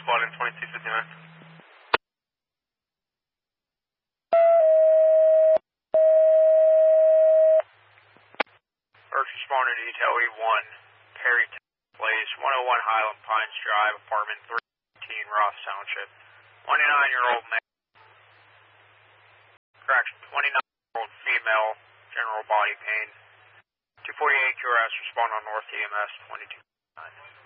squad in 2259. First responder detail E1, Perry Place, 101 Highland Pines Drive, apartment 318, Ross Township. 29-year-old male, correction, 29-year-old female, general body pain. 248 QRS, respond on North EMS 2259.